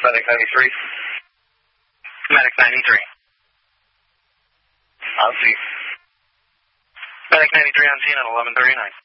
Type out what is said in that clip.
Medic 93. Medic 93. On scene. Medic 93 on scene at 11:39.